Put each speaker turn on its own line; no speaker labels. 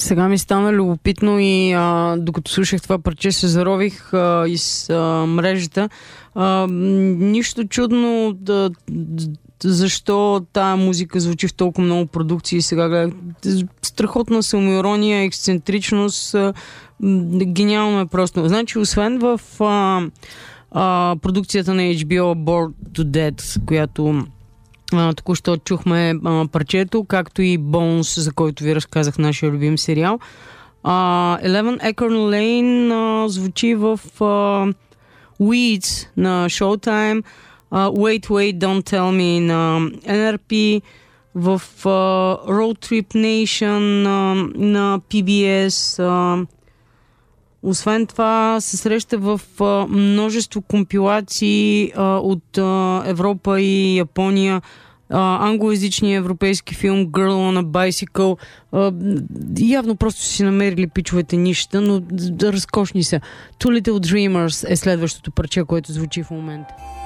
Сега ми стана любопитно и докато слушах това парче, се зарових из мрежата. Нищо чудно защо тая музика звучи в толкова много продукции. Сега гледах страхотна самоирония, ексцентричност. Гениално е просто. Значи, освен в продукцията на HBO Bored to Death, която току-що чухме парчето, както и Bones, за който ви разказах, нашия любим сериал. 11 Acorn Lane звучи в Weeds на Showtime, Wait, Don't Tell Me на NRP, в Road Trip Nation на PBS. Освен това се среща в множество компилации от Европа и Япония. Англоязичния европейски филм Girl on a Bicycle. Явно просто си намерили пичовете нища, но разкошни са. Two Little Dreamers е следващото парче, което звучи в момента.